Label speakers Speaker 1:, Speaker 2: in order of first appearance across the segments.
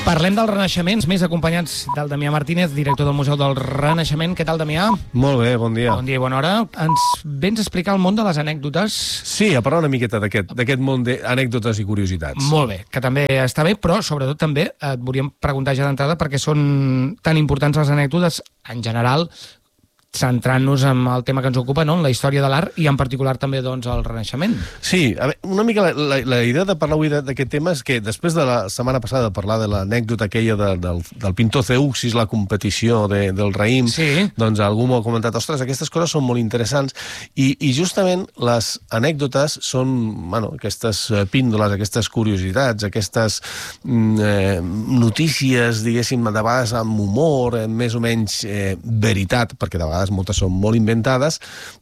Speaker 1: Parlem del Renaixement, més acompanyats del Damià Martínez, director del Museu del Renaixement. Què tal, Damià?
Speaker 2: Molt bé, bon dia.
Speaker 1: Bon dia i bona hora. Ens vens a explicar el món de les anècdotes?
Speaker 2: Sí, a parlar una miqueta d'aquest món d'anècdotes i curiositats.
Speaker 1: Molt bé, que també està bé, però sobretot també et volíem preguntar ja d'entrada perquè són tan importants les anècdotes en general, centrant-nos en el tema que ens ocupa, no? En la història de l'art i en particular també doncs el Renaixement.
Speaker 2: Sí, a veure, una mica la idea de parlar avui d'aquest tema és que després de la setmana passada de parlar de l'anècdota aquella del pintor Zeuxis, la competició del raïm,
Speaker 1: sí,
Speaker 2: doncs algú m'ho ha comentat, ostres, aquestes coses són molt interessants i justament les anècdotes són, bueno, aquestes píndoles, aquestes curiositats, aquestes notícies, diguéssim, de vegades amb humor, més o menys veritat, perquè de vegades moltes són molt inventades,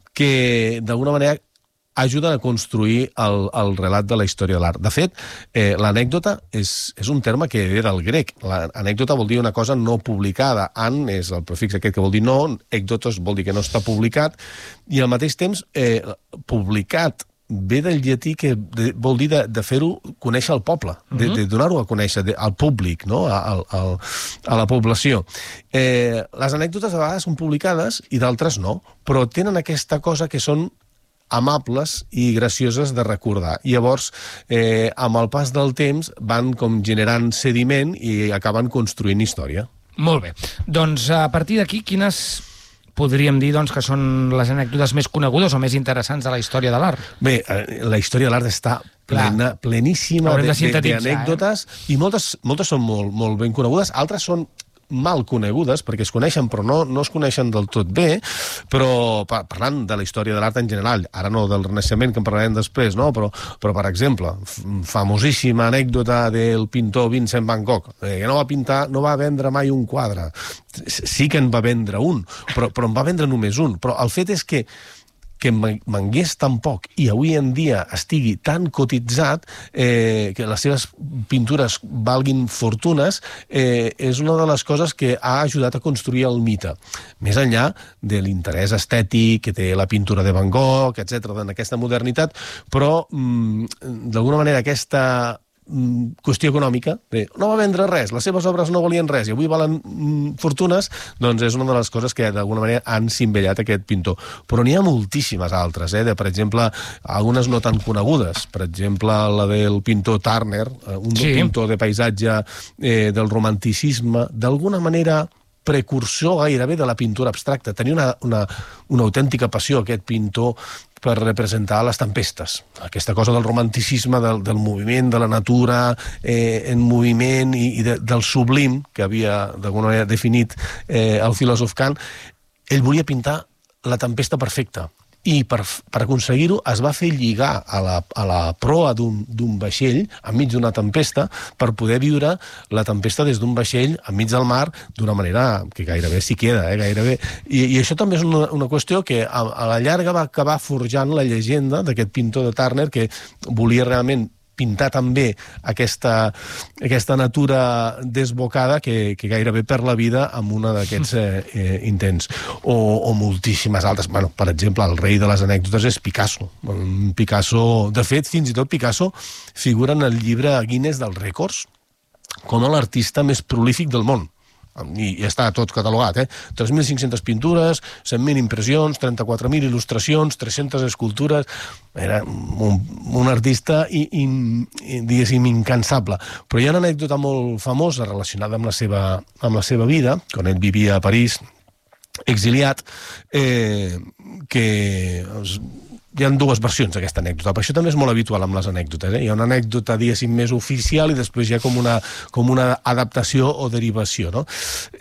Speaker 2: que d'alguna manera ajuden a construir el relat de la història de l'art. De fet, l'anècdota és un terme que ve del grec. L'anècdota vol dir una cosa no publicada. An és el prefix aquest que vol dir no, ècdotos vol dir que no està publicat, i al mateix temps publicat ve del llatí que vol dir de fer-ho conèixer al poble, de donar-ho a conèixer al públic, no? a la població. Les anècdotes a vegades són publicades i d'altres no, però tenen aquesta cosa que són amables i gracioses de recordar. I llavors, amb el pas del temps, van com generant sediment i acaben construint història.
Speaker 1: Molt bé. Doncs a partir d'aquí, quines podríem dir doncs, que són les anècdotes més conegudes o més interessants de la història de l'art?
Speaker 2: Bé, la història de l'art està pleníssima d'anècdotes, i moltes són molt ben conegudes, altres són mal conegudes, perquè es coneixen però no es coneixen del tot bé, però parlant de la història de l'art en general, ara no del Renaixement, que en parlarem després, no? però per exemple, famosíssima anècdota del pintor Vincent van Gogh, que no va vendre mai un quadre. Sí que en va vendre un, però en va vendre només un. Però el fet és que mangués tan poc i avui en dia estigui tan cotitzat que les seves pintures valguin fortunes, és una de les coses que ha ajudat a construir el mite. Més enllà de l'interès estètic que té la pintura de Van Gogh, etc., en aquesta modernitat, però d'alguna manera aquesta qüestió econòmica, no va vendre res, les seves obres no valien res i avui valen fortunes, doncs és una de les coses que d'alguna manera han cimbellat aquest pintor. Però n'hi ha moltíssimes altres, per exemple, algunes no tan conegudes, per exemple la del pintor Turner, un pintor de paisatge del romanticisme, d'alguna manera precursor gairebé de la pintura abstracta. Tenia una autèntica passió aquest pintor per representar les tempestes. Aquesta cosa del romanticisme, del moviment, de la natura en moviment i del sublim que havia d'alguna manera definit el filòsof Kant. Ell volia pintar la tempesta perfecta i per aconseguir-ho es va fer lligar a la proa d'un vaixell enmig d'una tempesta per poder viure la tempesta des d'un vaixell enmig del mar d'una manera que gairebé s'hi queda, gairebé. I això també és una qüestió que a la llarga va acabar forjant la llegenda d'aquest pintor de Turner que volia realment pintar també aquesta natura desbocada que gairebé perd la vida amb una d'aquests intents. O moltíssimes altres. Bueno, per exemple, el rei de les anècdotes és Picasso. Picasso, de fet, fins i tot Picasso figura en el llibre Guinness dels rècords com a l'artista més prolífic del món. I està tot catalogat, 3.500 pintures, 100.000 impressions, 34.000 il·lustracions, 300 escultures. Era un artista, diguéssim, incansable. Però hi ha una anècdota molt famosa relacionada amb la seva vida, quan ell vivia a París, exiliat, que hi ha dues versions d'aquesta anècdota, però això també és molt habitual amb les anècdotes. Hi ha una anècdota, diguéssim, més oficial i després hi ha com una adaptació o derivació, no?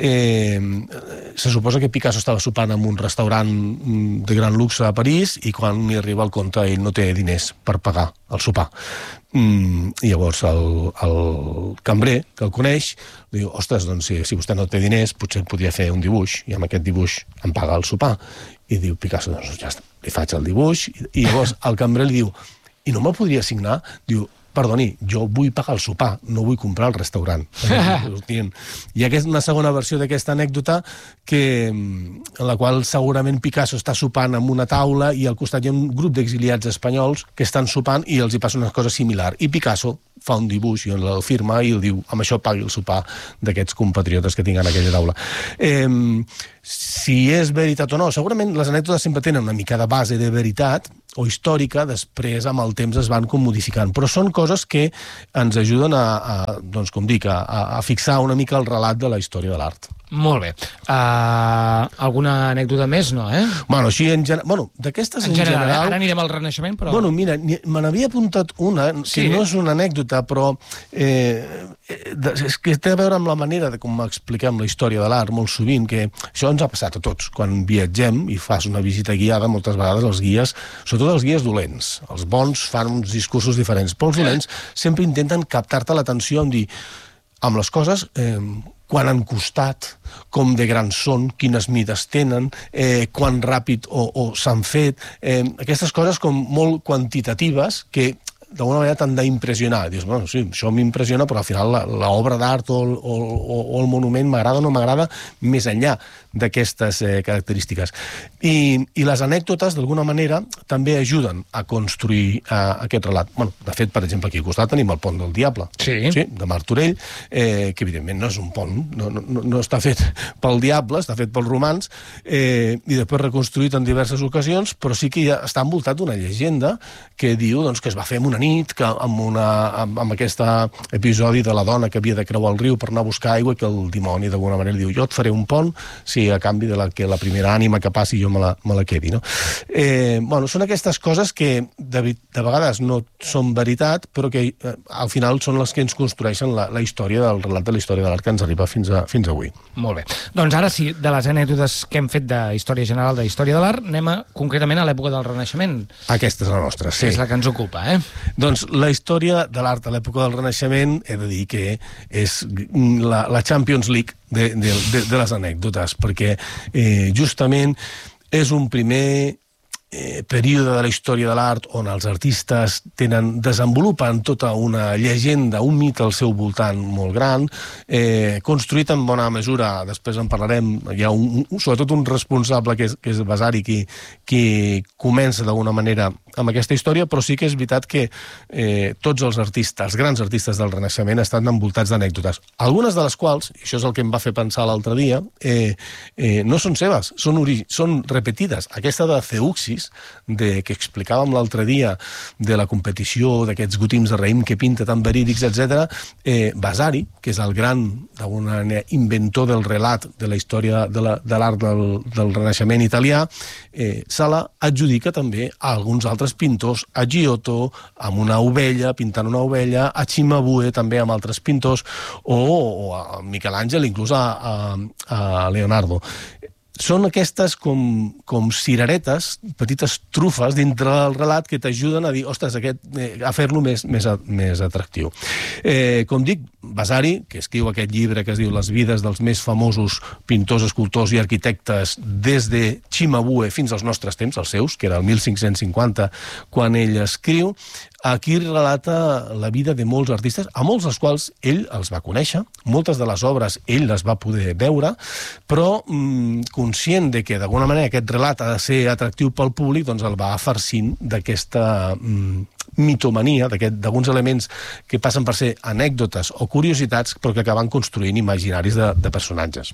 Speaker 2: Se suposa que Picasso estava sopant en un restaurant de gran luxe a París i quan li arriba el compte ell no té diners per pagar el sopar. I llavors el cambrer, que el coneix, diu, ostres, doncs si vostè no té diners potser podria fer un dibuix i amb aquest dibuix em paga el sopar. I diu Picasso, doncs ja està, li faig el dibuix i llavors el cambrer li diu, i no me'l podria signar? Diu, perdoni, jo vull pagar el sopar, no vull comprar al restaurant. Hi ha una segona versió d'aquesta anècdota en la qual segurament Picasso està sopant amb una taula i al costat hi ha un grup d'exiliats espanyols que estan sopant i els hi passa una cosa similar. I Picasso fa un dibuix i el firma i el diu, amb això pagui el sopar d'aquests compatriotes que tinguin aquella taula. Si és veritat o no, segurament les anècdotes sempre tenen una mica de base de veritat o històrica, després amb el temps es van com modificant, però són coses que ens ajuden doncs, com dic, a fixar una mica el relat de la història de l'art.
Speaker 1: Molt bé. Alguna anècdota més, no, eh?
Speaker 2: Bueno, així d'aquestes en general...
Speaker 1: Ara anirem al Renaixement, però...
Speaker 2: Bueno, mira, me n'havia apuntat una, que no és una anècdota, però és que té a veure amb la manera de com expliquem la història de l'art molt sovint, que això ens ha passat a tots. Quan viatgem i fas una visita guiada, moltes vegades els guies, sobretot els guies dolents, els bons fan uns discursos diferents, però els dolents sempre intenten captar-te l'atenció amb les coses... quan han costat, com de grans són, quines mides tenen, quan ràpid o s'han fet, aquestes coses com molt quantitatives que d'alguna manera t'han d'impressionar. Dius, bueno, sí, això m'impressiona, però al final l'obra d'art o el monument m'agrada o no m'agrada més enllà d'aquestes característiques. I les anècdotes, d'alguna manera, també ajuden a construir aquest relat. Bueno, de fet, per exemple, aquí al costat tenim el Pont del Diable, de Martorell, que evidentment no és un pont, no està fet pel diable, està fet pels romans, i després reconstruït en diverses ocasions, però sí que ja està envoltat d'una llegenda que diu que es va fer en una nit, amb aquest episodi de la dona que havia de creuar el riu per anar a buscar aigua, que el dimoni d'alguna manera diu, jo et faré un pont si a canvi que la primera ànima que passi jo me la quedi. No? Són aquestes coses que de vegades no són veritat, però que al final són les que ens construeixen la història del relat de la història de l'art que ens arriba fins avui.
Speaker 1: Molt bé. Doncs ara sí, de les anècdotes que hem fet de història general de història de l'art, anem concretament a l'època del Renaixement.
Speaker 2: Aquesta és la nostra, sí.
Speaker 1: Que és la que ens ocupa,
Speaker 2: Doncs la història de l'art a l'època del Renaixement, he de dir que és la Champions League de les anècdotes, perquè justament és un primer període de la història de l'art on els artistes desenvolupen tota una llegenda, un mite al seu voltant molt gran, construït en bona mesura, després en parlarem, hi ha sobretot un responsable que és Vasari qui comença d'alguna manera amb aquesta història, però sí que és veritat que tots els artistes, els grans artistes del Renaixement estan envoltats d'anècdotes, algunes de les quals, i això és el que em va fer pensar l'altre dia, no són seves, són repetides. Aquesta de Ceuxis, que explicàvem l'altre dia, de la competició d'aquests gotims de raïm que pinta tan verídics, etc. Vasari, que és el gran inventor del relat de la història de l'art del Renaixement italià, se la adjudica també a alguns altres pintors, a Giotto amb una ovella, pintant una ovella, a Cimabue també amb altres pintors, o a Miquel Àngel, inclús a Leonardo. Són aquestes com cireretes, petites trufes dintre del relat que t'ajuden a dir, ostres, a fer-lo més atractiu. Com dic, Vasari, que escriu aquest llibre que es diu Les vides dels més famosos pintors, escultors i arquitectes des de Cimabue fins als nostres temps, els seus, que era el 1550, quan ell escriu, aquí relata la vida de molts artistes, a molts dels quals ell els va conèixer, moltes de les obres ell les va poder veure, però conscient de que d'alguna manera aquest relat ha de ser atractiu pel públic, doncs el va farcint d'aquesta mitomania, d'alguns elements que passen per ser anècdotes o curiositats, però que acaben construint imaginaris de personatges.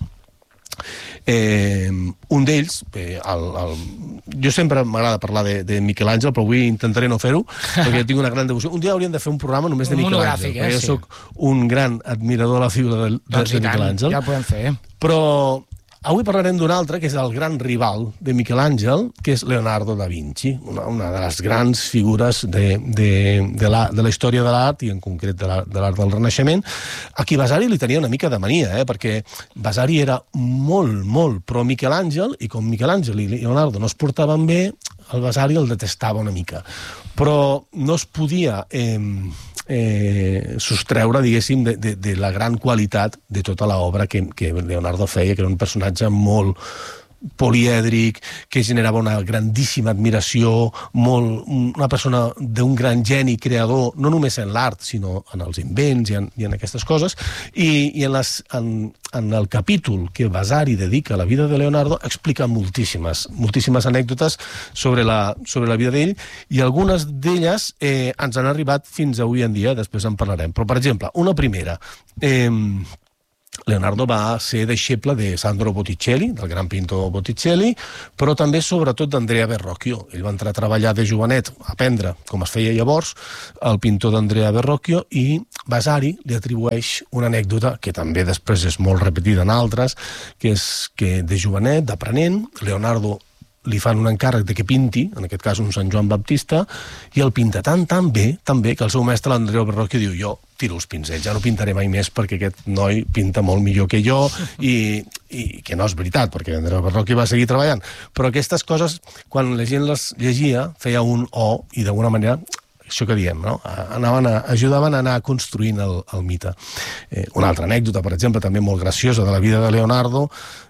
Speaker 2: Un d'ells, jo sempre m'agrada parlar de Miquel Àngel, però avui intentaré no fer-ho, perquè tinc una gran devoció. Un dia hauríem de fer un programa només de Miquel Àngel, perquè jo soc un gran admirador de la figura de Miquel Àngel.
Speaker 1: Ja ho podem fer.
Speaker 2: Però avui parlarem d'un altre, que és el gran rival de Miquel Àngel, que és Leonardo da Vinci, una de les grans figures de la història de l'art, i en concret de l'art del Renaixement. Aquí Vasari li tenia una mica de mania, perquè Vasari era molt pro Miquel Àngel, i com Miquel Àngel i Leonardo no es portaven bé, el Vasari el detestava una mica. Però no es podia sostreure, diguéssim, de la gran qualitat de tota l'obra que Leonardo feia, que era un personatge molt polièdric, que generava una grandíssima admiració, una persona d'un gran geni creador, no només en l'art, sinó en els invents i en aquestes coses, i en el capítol que Vasari dedica a la vida de Leonardo explica moltíssimes anècdotes sobre la vida d'ell, i algunes d'elles ens han arribat fins avui en dia, després en parlarem. Però, per exemple, una primera... Leonardo va ser deixeble de Sandro Botticelli, del gran pintor Botticelli, però també, sobretot, d'Andrea Verrocchio. Ell va entrar a treballar de jovenet, a aprendre com es feia llavors, el pintor d'Andrea Verrocchio, i Vasari li atribueix una anècdota que també després és molt repetida en altres, que és que de jovenet, d'aprenent, Leonardo li fan un encàrrec de que pinti, en aquest cas un Sant Joan Baptista, i el pinta tan bé, que el seu mestre, l'Andrea Verrocchio, diu: jo tiro els pinzells, ja no pintaré mai més perquè aquest noi pinta molt millor que jo, i que no és veritat, perquè Andrea Verrocchio va seguir treballant. Però aquestes coses, quan la gent les llegia, feia un o, i d'alguna manera, això que diem, no? Ajudaven a anar construint el mite. Una altra anècdota, per exemple, també molt graciosa de la vida de Leonardo,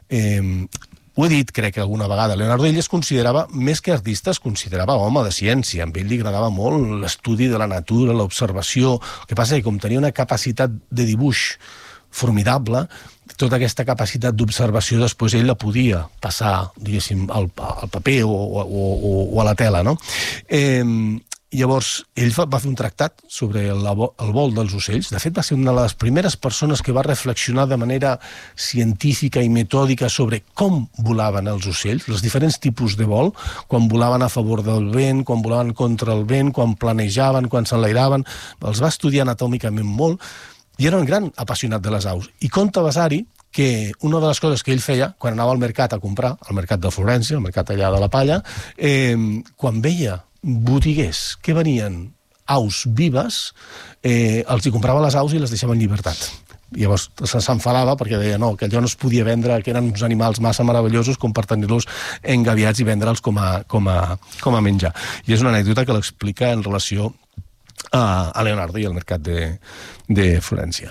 Speaker 2: ho he dit, crec que alguna vegada, Leonardo, ell es considerava, més que artista, es considerava home de ciència. A ell li agradava molt l'estudi de la natura, l'observació. El que passa és que, com tenia una capacitat de dibuix formidable, tota aquesta capacitat d'observació després ell la podia passar, diguéssim, al paper o a la tela, no? Llavors, ell va fer un tractat sobre el vol dels ocells. De fet, va ser una de les primeres persones que va reflexionar de manera científica i metòdica sobre com volaven els ocells, els diferents tipus de vol, quan volaven a favor del vent, quan volaven contra el vent, quan planejaven, quan s'enlairaven. Els va estudiar anatòmicament molt i era un gran apassionat de les aus. I conta Vasari que una de les coses que ell feia, quan anava al mercat a comprar, al mercat de Florència, al mercat allà de la Palla, quan veia botiguers que venien aus vives, els hi comprava les aus i les deixava en llibertat. Llavors s'enfadava perquè deia que allò no es podia vendre, que eren uns animals massa meravellosos com per tenir-los engaviats i vendre'ls com a menjar. I és una anècdota que l'explica en relació a Leonardo i al mercat de Florència.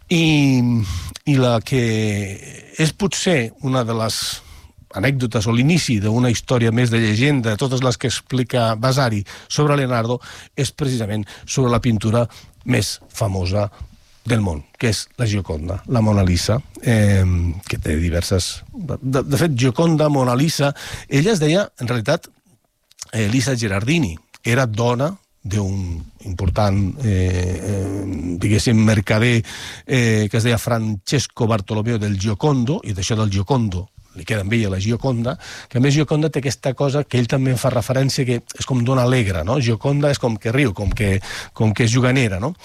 Speaker 2: I la que és potser una de les anècdotes o l'inici d'una història més de llegenda, totes les que explica Vasari sobre Leonardo, és precisament sobre la pintura més famosa del món, que és la Gioconda, la Mona Lisa, que té diverses... De fet, Gioconda, Mona Lisa, ella es deia, en realitat, Lisa Gherardini. Era dona d'un important, diguéssim, mercader que es deia Francesco Bartolomeo del Giocondo, i d'això del Giocondo li queda amb ella la Gioconda, que a més Gioconda té aquesta cosa que ell també fa referència, que és com dona alegre, no? Gioconda és com que riu, com que és juganera, no?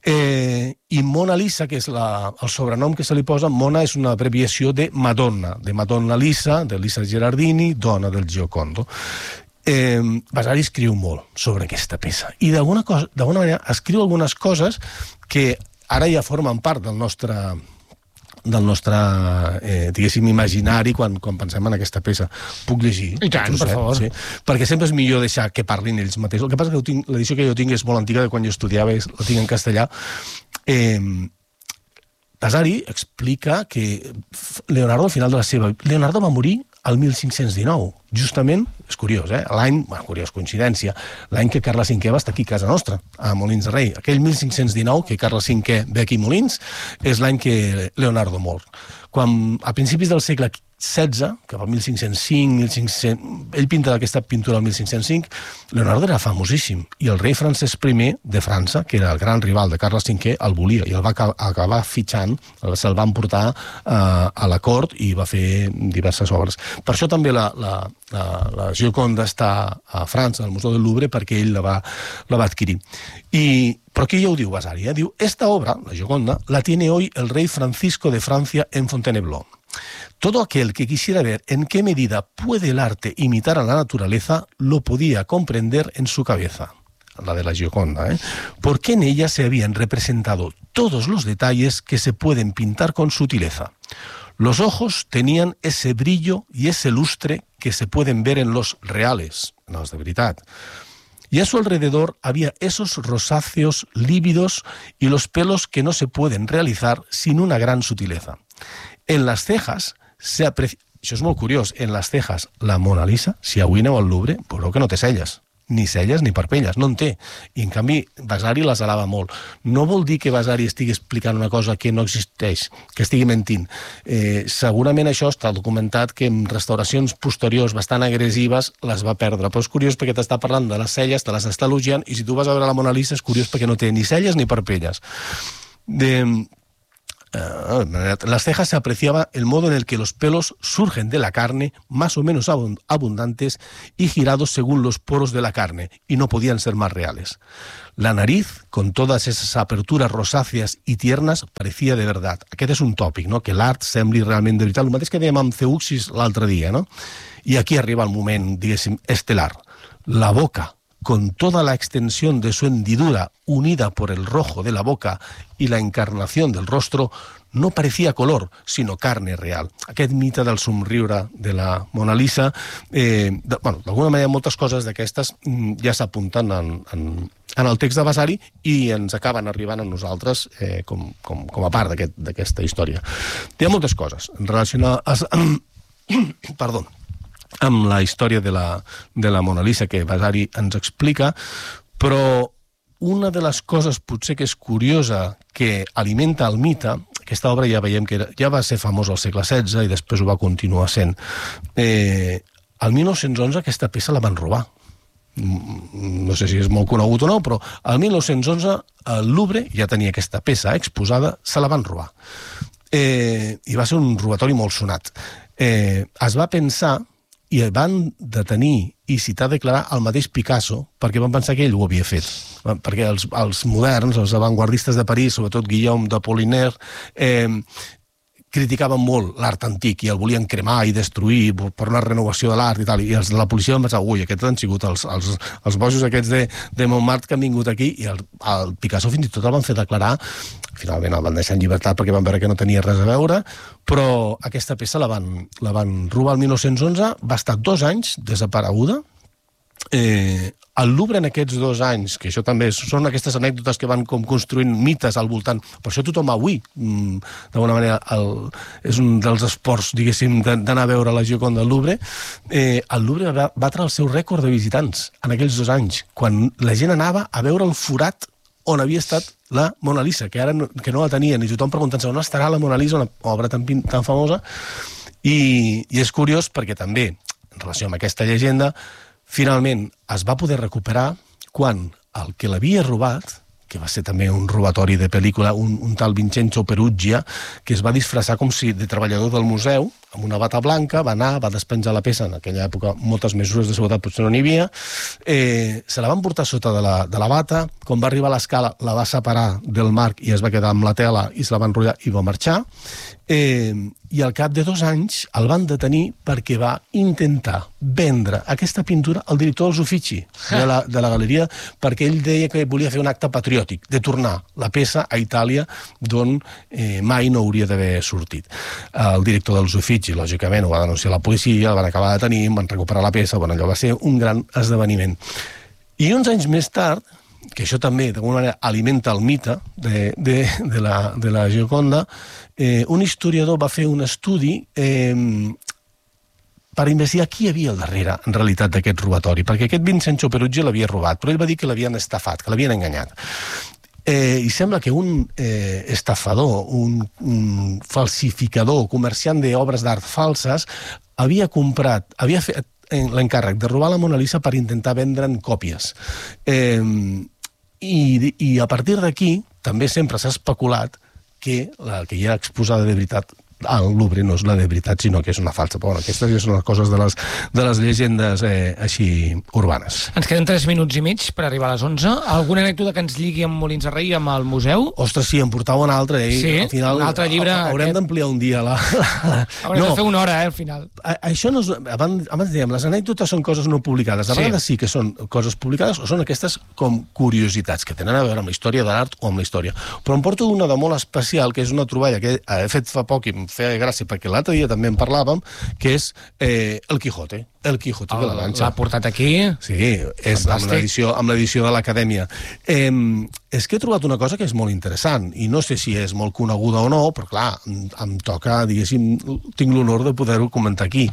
Speaker 2: I Mona Lisa, que és el sobrenom que se li posa, Mona és una abreviació de Madonna Lisa, de Lisa Gherardini, dona del Giocondo. Vasari escriu molt sobre aquesta peça i d'alguna manera escriu algunes coses que ara ja formen part del nostre diguéssim, imaginari quan pensem en aquesta peça. Puc llegir?
Speaker 1: I tant, per favor.
Speaker 2: Sí? Perquè sempre és millor deixar que parlin ells mateixos. El que passa és que l'edició que jo tinc és molt antiga, de quan jo estudiava, la tinc en castellà. Vasari explica que Leonardo, al final de la seva... Leonardo va morir el 1519, justament, és curiós, curiós, coincidència, l'any que Carles V va estar aquí a casa nostra, a Molins de Rei. Aquell 1519 que Carles V ve aquí a Molins és l'any que Leonardo mor. Quan, a principis del segle XVI, cap al 1505, ell pinta aquesta pintura al 1505, Leonardo era famosíssim, i el rei Francesc I de França, que era el gran rival de Carles V, el volia, i el va acabar fitxant, se'l van portar a la cort i va fer diverses obres. Per això també la Gioconda està a França, al Museu del Louvre, perquè ell la va adquirir. Però aquí ja ho diu Vasari, diu: esta obra, la Gioconda, la tiene hoy el rey Francisco de Francia en Fontainebleau. Todo aquel que quisiera ver en qué medida puede el arte imitar a la naturaleza lo podía comprender en su cabeza. La de la Gioconda, porque en ella se habían representado todos los detalles que se pueden pintar con sutileza. Los ojos tenían ese brillo y ese lustre que se pueden ver en los reales, en los de veritat. Y a su alrededor había esos rosáceos lívidos y los pelos que no se pueden realizar sin una gran sutileza. En las cejas se això és molt curiós, en les cejas, la Mona Lisa, si avui aneu al Louvre, veureu que no té celles ni parpelles, no en té. I, en canvi, Vasari les alaba molt. No vol dir que Vasari estigui explicant una cosa que no existeix, que estigui mentint. Segurament això està documentat que en restauracions posteriors bastant agressives les va perdre. Però és curiós perquè t'està parlant de les celles, te les està elogiant, i si tu vas a veure la Mona Lisa és curiós perquè no té ni celles ni parpelles. En las cejas se apreciaba el modo en el que los pelos surgen de la carne, más o menos abundantes y girados según los poros de la carne, y no podían ser más reales. La nariz, con todas esas aperturas rosáceas y tiernas, parecía de verdad. Aquest és un tòpic, no? Que l'art sembli realment de veritat. El mateix que dèiem amb Zeuxis l'altre dia, no? I aquí arriba el moment, diguéssim, estelar. La boca, con toda la extensión de su hendidura unida por el rojo de la boca y la encarnación del rostro, no parecía color, sino carne real. Aquest mite del somriure de la Mona Lisa, d'alguna manera moltes coses d'aquestes ja s'apunten en el text de Vasari i ens acaben arribant a nosaltres com a part d'aquesta història. Hi ha moltes coses relacionades amb la història de la Mona Lisa que Vasari ens explica, però una de les coses potser que és curiosa que alimenta el mite, aquesta obra ja veiem que ja va ser famosa al segle XVI i després ho va continuar sent. El 1911 aquesta peça la van robar. No sé si és molt conegut o no, però el 1911 el Louvre ja tenia aquesta peça exposada, se la van robar. I va ser un robatori molt sonat. Es va pensar i van detenir i citar a declarar el mateix Picasso perquè van pensar que ell ho havia fet. Perquè els moderns, els avantguardistes de París, sobretot Guillaume d'Apollinaire, criticaven molt l'art antic i el volien cremar i destruir per una renovació de l'art i tal, i els de la policia van pensar, ui, aquests han sigut els bojos aquests de Montmartre que han vingut aquí, i el Picasso fins i tot el van fer declarar, finalment el van deixar en llibertat perquè van veure que no tenia res a veure, però aquesta peça la van robar el 1911, va estar 2 anys desapareguda. El Louvre en aquests 2 anys, que això també són aquestes anècdotes que van com construint mites al voltant, per això tothom avui, d'alguna manera, és un dels esports, diguéssim, d'anar a veure la Gioconda al Louvre. El Louvre va batre el seu rècord de visitants en aquells 2 anys, quan la gent anava a veure el forat on havia estat la Mona Lisa, que ara que no la tenien, i tothom preguntant-se on estarà la Mona Lisa, una obra tan famosa. I és curiós perquè també, en relació amb aquesta llegenda, finalment es va poder recuperar quan el que l'havia robat, que va ser també un robatori de pel·lícula, un tal Vincenzo Peruggia, que es va disfressar com si de treballador del museu, amb una bata blanca, va anar, va despenjar la peça, en aquella època moltes mesures de seguretat potser no n'hi havia, se la van portar sota de la bata, quan va arribar a l'escala la va separar del marc i es va quedar amb la tela i se la va enrotllar i va marxar, i al cap de 2 anys el van detenir perquè va intentar vendre aquesta pintura al director dels Uffizi de la galeria, perquè ell deia que volia fer un acte patriòtic, de tornar la peça a Itàlia d'on mai no hauria d'haver sortit. El director dels Uffizi, lògicament, ho va denunciar a la policia, el van acabar detenint, van recuperar la peça, allò va ser un gran esdeveniment. I uns anys més tard, que això també d'alguna manera alimenta el mite de la Gioconda, un historiador va fer un estudi per investigar qui hi havia al darrere, en realitat, d'aquest robatori, perquè aquest Vincenzo Peruggia l'havia robat, però ell va dir que l'havien estafat, que l'havien enganyat. I sembla que un estafador, un falsificador, comerciant d'obres d'art falses, havia fet l'encàrrec de robar la Mona Lisa per intentar vendre'n còpies. I a partir d'aquí també sempre s'ha especulat que la que hi ha exposada de veritat al Louvre no és la de veritat, sinó que és una falsa. Però bueno, aquestes ja són les coses de les llegendes així urbanes.
Speaker 1: Ens queden 3 minuts i mig per arribar a les 11. Alguna anècdota que ens lligui amb Molins de Rei, amb el museu?
Speaker 2: Ostres, sí, em portava un altre.
Speaker 1: Sí,
Speaker 2: al final,
Speaker 1: un altre llibre.
Speaker 2: Haurem d'ampliar un dia.
Speaker 1: Haurem de fer 1 hora, al final.
Speaker 2: Això no és... Abans dèiem, les anècdotes són coses no publicades. A vegades sí que són coses publicades o són aquestes com curiositats que tenen a veure amb la història de l'art o amb la història. Però em porto una de molt especial, que és una troballa que he fet fa poc i em feia gràcia, perquè l'altre dia també en parlàvem, que és el Quijote de la Mancha.
Speaker 1: L'ha portat aquí.
Speaker 2: Sí, és amb l'edició de l'Acadèmia. És que he trobat una cosa que és molt interessant, i no sé si és molt coneguda o no, però clar, em toca, diguéssim, tinc l'honor de poder-ho comentar aquí.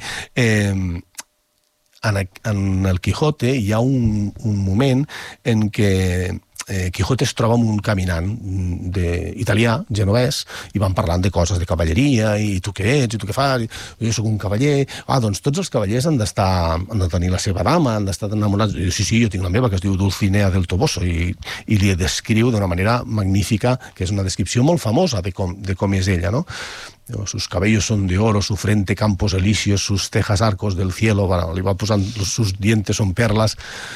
Speaker 2: En el Quijote hi ha un moment en què Quijote es troba amb un caminant italià, genovès, i van parlant de coses de cavalleria, i tu què ets, i tu què fas, jo soc un cavaller. Doncs tots els cavallers han de tenir la seva dama, han d'estar enamorats. Sí, jo tinc la meva, que es diu Dulcinea del Toboso, i li descriu d'una manera magnífica, que és una descripció molt famosa de com és ella, no? Sus cabellos son de oro, su frente campos elíseos, sus cejas arcos del cielo, li va posant, sus dientes son perles.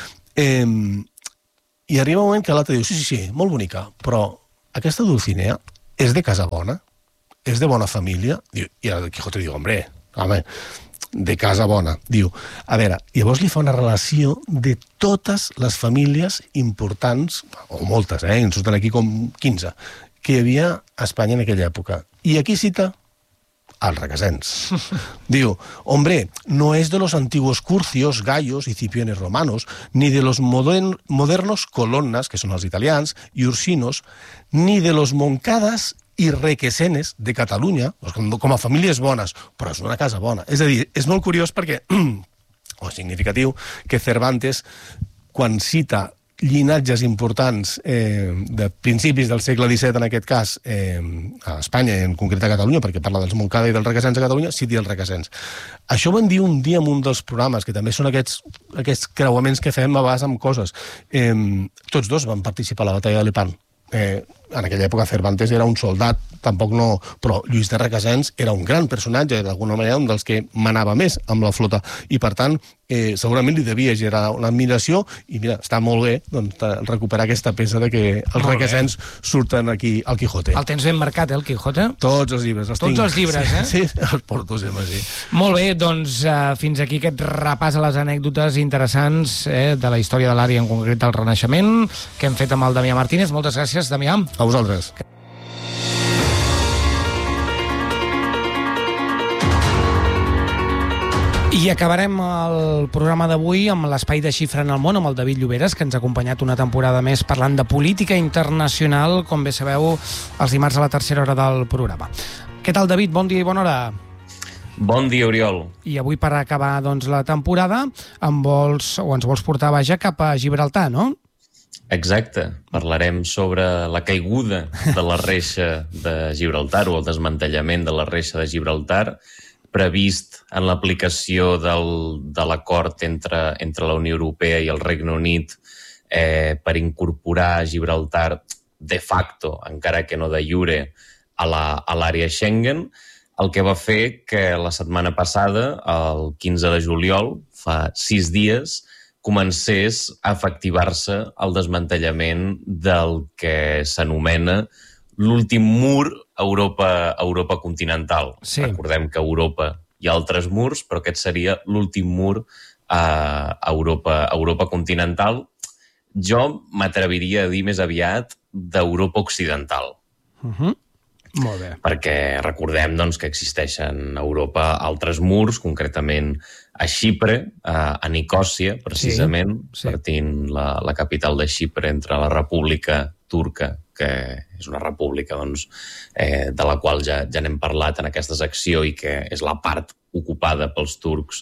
Speaker 2: I arriba un moment que l'altre diu, sí, molt bonica, però aquesta Dulcinea és de casa bona, és de bona família. I el Quijote diu, home, de casa bona. Diu, a veure, llavors li fa una relació de totes les famílies importants, o moltes, en surten aquí com 15, que hi havia a Espanya en aquella època. I aquí cita als Requesens. Diu, hombre, no es de los antiguos Curcios, Gayos y Cipiones romanos, ni de los modernos Colonnas, que són els italians, i Ursinos, ni de los Moncadas i Requesenes de Catalunya, com a famílies bones, però és una casa bona. És a dir, és molt curiós perquè, o significatiu, que Cervantes, quan cita llinatges importants de principis del segle XVII, en aquest cas, a Espanya, en concret a Catalunya, perquè parla dels Montcada i dels Requesens a Catalunya, citi els Requesens. Això ho van dir un dia en un dels programes, que també són aquests creuaments que fem a vegades amb coses. Tots dos van participar a la batalla de Lepant. En aquella època Cervantes era un soldat, tampoc no, però Lluís de Requesens era un gran personatge, d'alguna manera un dels que manava més amb la flota, i per tant segurament li devia generar una admiració, i mira, està molt bé doncs, recuperar aquesta peça de que els Requesens surten aquí al Quijote.
Speaker 1: El tens ben marcat, el Quijote?
Speaker 2: Tots els llibres,
Speaker 1: Tots els llibres,
Speaker 2: Sí, els porto sempre, sí.
Speaker 1: Molt bé, doncs fins aquí aquest repàs a les anècdotes interessants de la història de l'art i en concret del Renaixement, que hem fet amb el Damià Martínez. Moltes gràcies, Damià.
Speaker 2: A vosaltres.
Speaker 1: I acabarem el programa d'avui amb l'espai de Xifra en el món, amb el David Lloberes, que ens ha acompanyat una temporada més parlant de política internacional, com bé sabeu, els dimarts a la tercera hora del programa. Què tal, David? Bon dia i bona hora.
Speaker 3: Bon dia, Oriol.
Speaker 1: I avui, per acabar doncs, la temporada, ens vols portar, vaja, cap a Gibraltar, no?
Speaker 3: Exacte. Parlarem sobre la caiguda de la reixa de Gibraltar o el desmantellament de la reixa de Gibraltar previst en l'aplicació de l'acord entre la Unió Europea i el Regne Unit per incorporar Gibraltar de facto, encara que no de jure, a l'àrea Schengen, el que va fer que la setmana passada, el 15 de juliol, fa 6 dies, comencés a efectivar-se el desmantellament del que s'anomena l'últim mur a Europa continental.
Speaker 1: Sí.
Speaker 3: Recordem que a Europa hi ha altres murs, però aquest seria l'últim mur a Europa continental. Jo m'atreviria a dir més aviat d'Europa occidental.
Speaker 1: Molt bé.
Speaker 3: Perquè recordem doncs, que existeixen a Europa altres murs, concretament a Xipre, a Nicòsia, precisament,
Speaker 1: sí.
Speaker 3: partint la capital de Xipre entre la República Turca, que és una república doncs, de la qual ja n'hem parlat en aquesta secció i que és la part ocupada pels turcs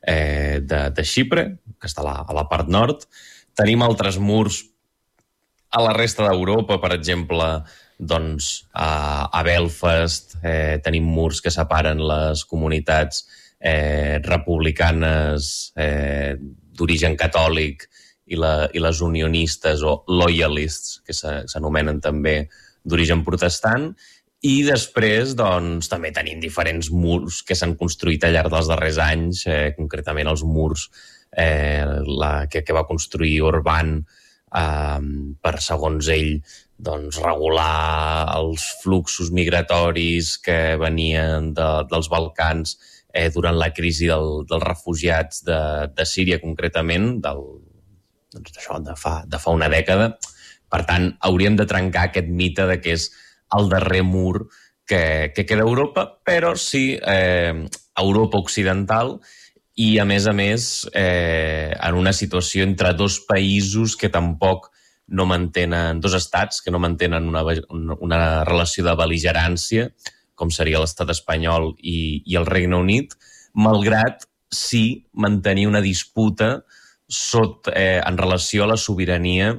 Speaker 3: de Xipre, que està a la part nord. Tenim altres murs a la resta d'Europa, per exemple, doncs, a Belfast tenim murs que separen les comunitats republicanes d'origen catòlic i les unionistes o loyalists, que s'anomenen també d'origen protestant, i després doncs, també tenim diferents murs que s'han construït al llarg dels darrers anys, concretament els murs que va construir Orbán per, segons ell, doncs, regular els fluxos migratoris que venien dels Balcans durant la crisi dels refugiats de Síria, concretament, de fa una dècada. Per tant, hauríem de trencar aquest mite de que és el darrer mur que queda a Europa, però sí Europa occidental i, a més, en una situació entre dos països que tampoc no mantenen, dos estats que no mantenen una relació de bel·ligerància, com seria l'estat espanyol i el Regne Unit, malgrat sí mantenir una disputa en relació a la sobirania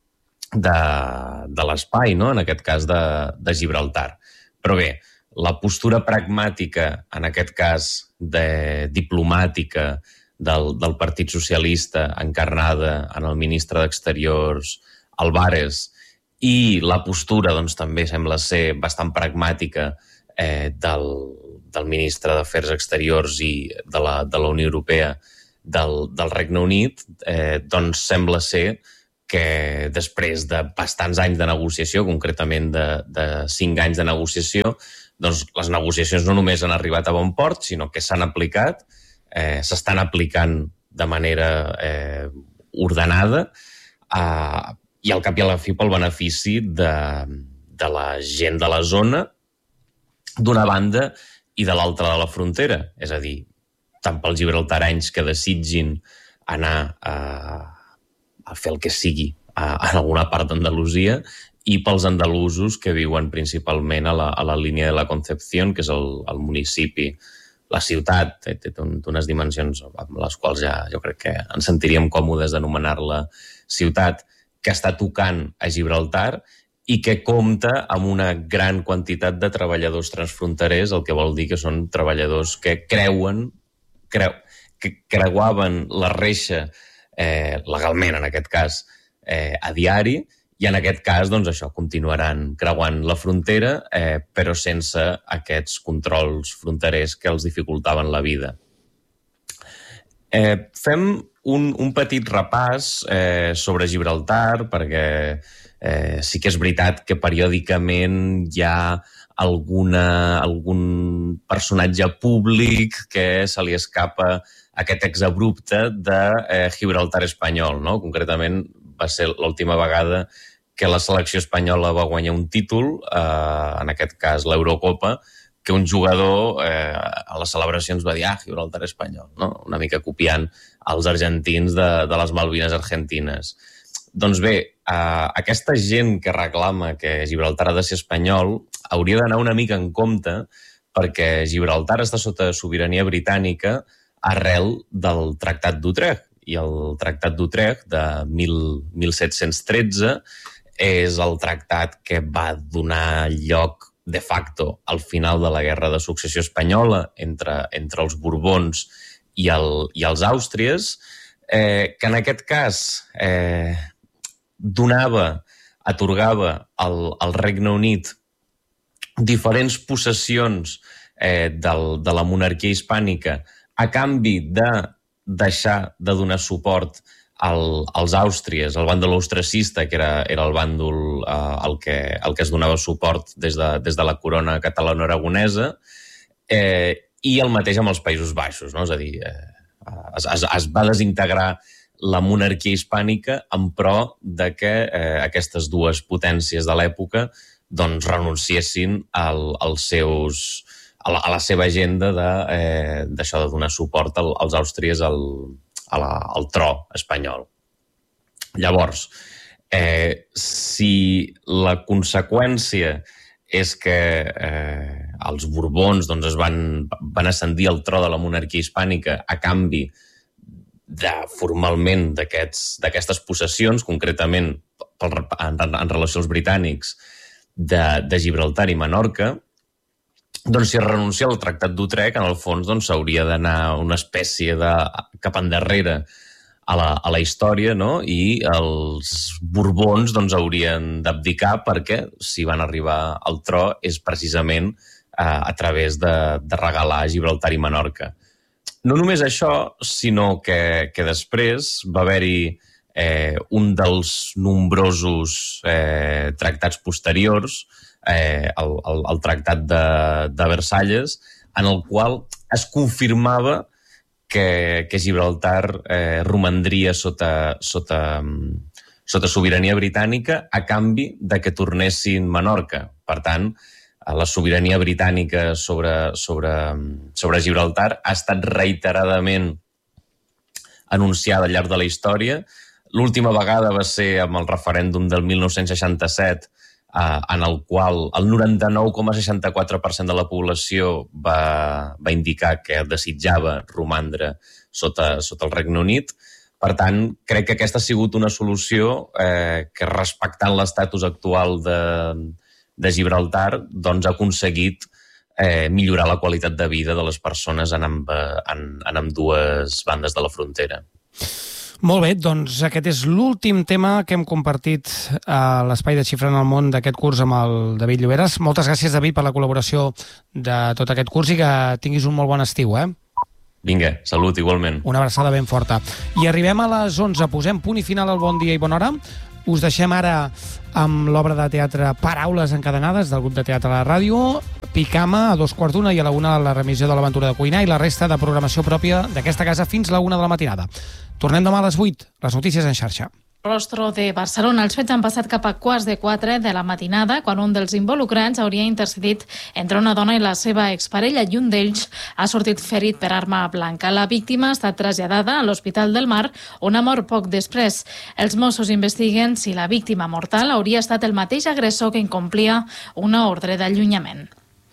Speaker 3: de l'espai, no? En aquest cas de Gibraltar. Però bé, la postura pragmàtica, en aquest cas diplomàtica, del Partit Socialista, encarnada en el ministre d'Exteriors Álvarez, i la postura doncs, també sembla ser bastant pragmàtica del ministre d'Afers Exteriors i de la Unió Europea del Regne Unit, doncs sembla ser que després de bastants anys de negociació, concretament de 5 anys de negociació, doncs les negociacions no només han arribat a bon port, sinó que s'han aplicat, s'estan aplicant de manera ordenada i al cap i a la fi pel benefici de la gent de la zona, d'una banda i de l'altra de la frontera. És a dir, tant pels gibraltarenys que desitgin anar a fer el que sigui en alguna part d'Andalusia i pels andalusos que viuen principalment a la línia de la Concepción, que és el municipi, la ciutat, té unes dimensions amb les quals ja jo crec que ens sentiríem còmodes d'anomenar-la ciutat, que està tocant a Gibraltar i que compta amb una gran quantitat de treballadors transfronterers, el que vol dir que són treballadors que creuaven la reixa legalment, en aquest cas, a diari, i en aquest cas, doncs això, continuaran creuant la frontera, però sense aquests controls fronterers que els dificultaven la vida. Fem un petit repàs sobre Gibraltar, perquè sí que és veritat que periòdicament hi ha algun personatge públic que se li escapa aquest exabrupte de Gibraltar espanyol, no? Concretament va ser l'última vegada que la selecció espanyola va guanyar un títol, en aquest cas l'Eurocopa, que un jugador a les celebracions va dir Gibraltar espanyol, no? Una mica copiant els argentins de les Malvines argentines. Doncs bé, aquesta gent que reclama que Gibraltar ha de ser espanyol hauria d'anar una mica en compte perquè Gibraltar està sota sobirania britànica arrel del Tractat d'Utrecht. I el Tractat d'Utrecht de 1713 és el tractat que va donar lloc de facto al final de la Guerra de Successió Espanyola entre els Borbons i els Àustries, que en aquest cas atorgava al Regne Unit diferents possessions de la monarquia hispànica a canvi de deixar de donar suport als àustries, al bàndol austracista, que era el bàndol al que es donava suport des de la corona catalano-aragonesa, i el mateix amb els Països Baixos, no? És a dir, es va desintegrar la monarquia hispànica en pro de que aquestes dues potències de l'època doncs renunciessin a la seva agenda d'això de donar suport als àustries al tro espanyol. Llavors, si la conseqüència és que els Borbons es van ascendir al tro de la monarquia hispànica a canvi formalment d'aquestes possessions, concretament en relació als britànics de Gibraltar i Menorca, doncs si es renuncia al Tractat d'Utrecht, en el fons s'hauria d'anar una espècie de cap endarrere a la història, no? I els Borbons haurien d'abdicar perquè si van arribar al tro és precisament a través de regalar Gibraltar i Menorca. No només això, sinó que després va haver-hi un dels nombrosos tractats posteriors, el Tractat de Versalles, en el qual es confirmava que Gibraltar romandria sota sobirania britànica a canvi de que tornessin Menorca. Per tant, la sobirania britànica sobre Gibraltar ha estat reiteradament anunciada al llarg de la història. L'última vegada va ser amb el referèndum del 1967, en el qual el 99,64% de la població va indicar que desitjava romandre sota el Regne Unit. Per tant, crec que aquesta ha sigut una solució que, respectant l'estatus actual de Gibraltar, doncs ha aconseguit millorar la qualitat de vida de les persones en ambdues bandes de la frontera.
Speaker 1: Molt bé, doncs aquest és l'últim tema que hem compartit a l'Espai de Xifrant el Món d'aquest curs amb el David Lloberes. Moltes gràcies, David, per la col·laboració de tot aquest curs i que tinguis un molt bon estiu,
Speaker 3: Vinga, salut, igualment.
Speaker 1: Una abraçada ben forta. I arribem a les 11, posem punt i final al Bon Dia i Bona Hora. Us deixem ara amb l'obra de teatre Paraules encadenades del grup de teatre a la ràdio, Picama a 2:15 i a la 1 la remissió de l'Aventura de Cuinar i la resta de programació pròpia d'aquesta casa fins a la 1 de la matinada. Tornem demà a les 8, les notícies en xarxa.
Speaker 4: Rostro de Barcelona. Els fets han passat cap a 3:15 de la matinada, quan un dels involucrants hauria intercedit entre una dona i la seva exparella i un d'ells ha sortit ferit per arma blanca. La víctima ha estat traslladada a l'Hospital del Mar, on ha mort poc després. Els Mossos investiguen si la víctima mortal hauria estat el mateix agressor que incomplia una ordre d'allunyament.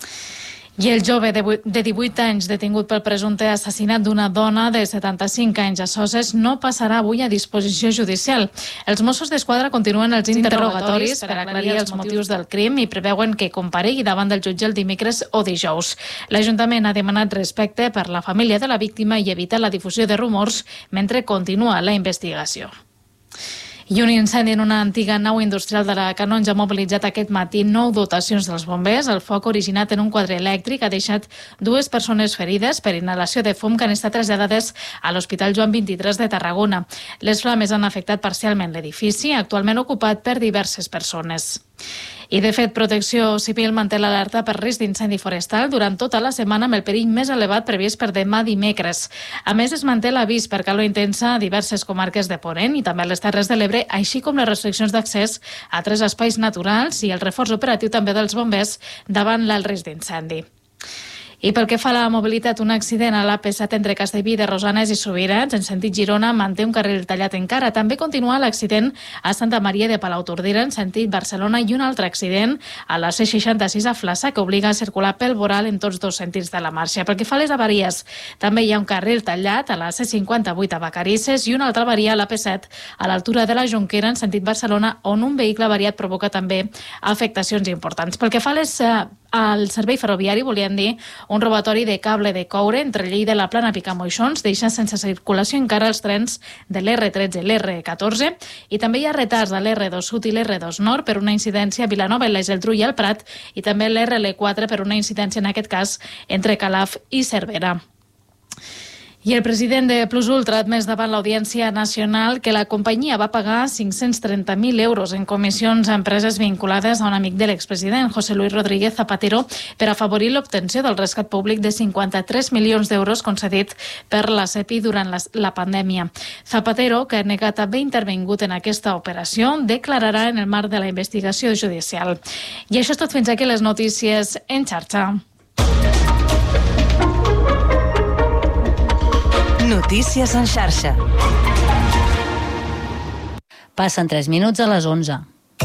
Speaker 4: I el jove de 18 anys detingut pel presumpte assassinat d'una dona de 75 anys a Soses no passarà avui a disposició judicial. Els Mossos d'Esquadra continuen els interrogatoris per aclarir els motius del crim i preveuen que comparegui davant del jutge el dimecres o dijous. L'Ajuntament ha demanat respecte per la família de la víctima i evitar la difusió de rumors mentre continua la investigació. I un incendi en una antiga nau industrial de la Canonja ha mobilitzat aquest matí 9 dotacions dels bombers. El foc originat en un quadre elèctric ha deixat 2 persones ferides per inhalació de fum que han estat traslladades a l'Hospital Joan 23 de Tarragona. Les flames han afectat parcialment l'edifici, actualment ocupat per diverses persones. I, de fet, Protecció Civil manté l'alerta per risc d'incendi forestal durant tota la setmana amb el perill més elevat previst per demà dimecres. A més, es manté l'avís per calor intensa a diverses comarques de Ponent i també a les Terres de l'Ebre, així com les restriccions d'accés a 3 espais naturals i el reforç operatiu també dels bombers davant l'alt risc d'incendi. I pel que fa a la mobilitat, un accident a l'AP7 entre Castellví de Rosanes i Subirats, en sentit Girona, manté un carril tallat encara. També continua l'accident a Santa Maria de Palautordera, en sentit Barcelona, i un altre accident a la C66 a Flaça, que obliga a circular pel voral en tots 2 sentits de la marxa. Pel que fa a les avaries, també hi ha un carril tallat a la C58 a Vacarisses i una altra avaria a l'AP7 a l'altura de la Jonquera, en sentit Barcelona, on un vehicle avariat provoca també afectacions importants. Pel que fa al servei ferroviari, volíem dir, un robatori de cable de coure entre Lleida i la Plana Picamoixons deixa sense circulació encara els trens de l'R13 i l'R14 i també hi ha retards a l'R2 Sud i l'R2 Nord per una incidència a Vilanova i la Geltrú i el Prat i també l'RL4 per una incidència, en aquest cas, entre Calaf i Cervera. I el president de Plus Ultra ha admès davant l'Audiència Nacional que la companyia va pagar 530.000 euros en comissions a empreses vinculades a un amic de l'expresident, José Luis Rodríguez Zapatero, per afavorir l'obtenció del rescat públic de 53 milions d'euros concedit per la CEPI durant la pandèmia. Zapatero, que ha negat haver intervingut en aquesta operació, declararà en el marc de la investigació judicial. I això és tot fins aquí les notícies en xarxa.
Speaker 5: Notícies en xarxa. Passen 3 minuts a les 11.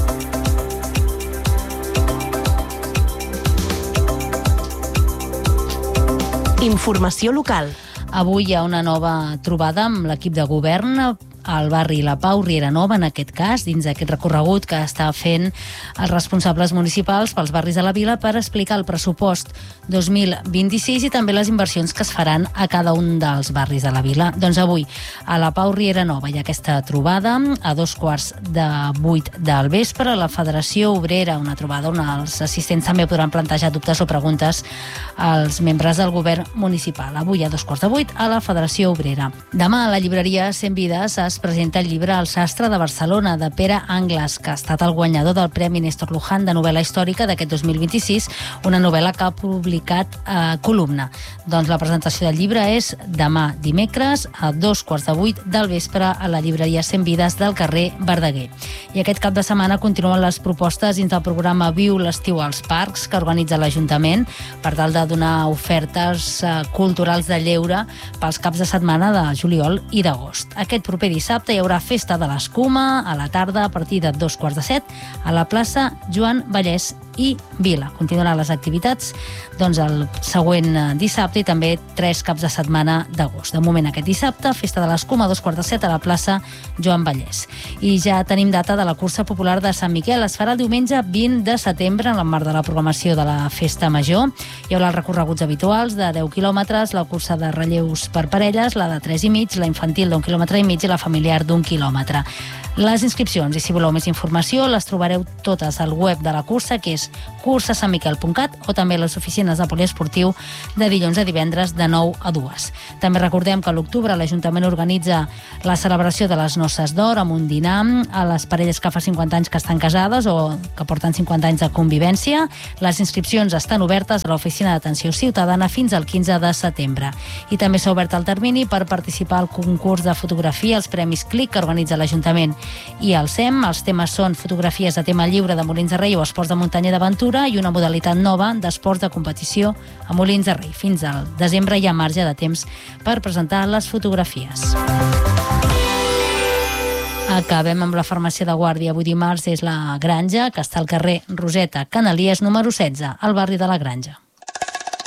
Speaker 5: Informació local. Avui hi ha una nova trobada amb l'equip de govern al barri La Pau, Riera Nova, en aquest cas, dins d'aquest recorregut que està fent els responsables municipals pels barris de la vila per explicar el pressupost 2026 i també les inversions que es faran a cada un dels barris de la vila. Doncs avui, a La Pau, Riera Nova, hi ha aquesta trobada a 7:15 del vespre a la Federació Obrera, una trobada on els assistents també podran plantejar dubtes o preguntes als membres del govern municipal. Avui a 7:15 a la Federació Obrera. Demà a la llibreria 100 Vides es presenta el llibre El sastre de Barcelona, de Pere Angles, que ha estat el guanyador del Premi Néstor Luján de novel·la històrica d'aquest 2026, una novel·la que ha publicat Columna. Doncs la presentació del llibre és demà dimecres a 7:15 del vespre a la llibreria 100 Vides del carrer Verdaguer. I aquest cap de setmana continuen les propostes dins del programa Viu l'estiu als parcs que organitza l'Ajuntament per tal de donar ofertes culturals de lleure pels caps de setmana de juliol i d'agost. Aquest proper dissabte hi haurà Festa de l'Escuma a la tarda a partir de 7:15 a la plaça Joan Vallès i Vila. Continuaran les activitats el següent dissabte i també 3 caps de setmana d'agost. De moment aquest dissabte, Festa de l'Escuma a 7:15 a la plaça Joan Vallès. I ja tenim data de la cursa popular de Sant Miquel. Es farà el diumenge 20 de setembre en el marc de la programació de la Festa Major. Hi haurà els recorreguts habituals de 10 quilòmetres, la cursa de relleus per parelles, la de 3,5, la infantil d'1,5 quilòmetre i la familiar d'1 quilòmetre. Les inscripcions, i si voleu més informació, les trobareu totes al web de la cursa, que és cursasantmiquel.cat, o també a les oficines de poliesportiu de dilluns a divendres de 9 a 2. També recordem que a l'octubre l'Ajuntament organitza la celebració de les noces d'or amb un dinar a les parelles que fa 50 anys que estan casades o que porten 50 anys de convivència. Les inscripcions estan obertes a l'Oficina d'Atenció Ciutadana fins al 15 de setembre. I també s'ha obert el termini per participar al concurs de fotografia, els Premis CLIC que organitza l'Ajuntament i el SEM. Els temes són fotografies de tema lliure de Molins de Rei o esports de muntanya i d'aventura i una modalitat nova d'esports de competició a Molins de Rei. Fins al desembre hi ha marge de temps per presentar les fotografies. Acabem amb la farmàcia de guàrdia. Avui dimarts és la Granja, que està al carrer Roseta Canalies, número 16, al barri de la Granja.